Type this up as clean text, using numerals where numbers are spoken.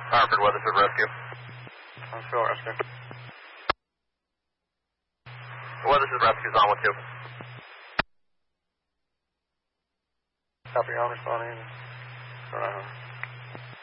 Hartford, Weathersford Rescue. Phil Rescue. Weathersford Rescue's on with you. Copy, I'm responding.